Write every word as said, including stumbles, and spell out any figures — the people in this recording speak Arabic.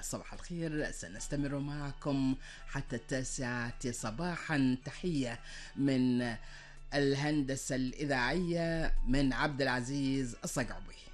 صباح الخير، سنستمر معكم حتى التاسعة صباحا. تحية من الهندسة الإذاعية من عبد العزيز الصقعبي.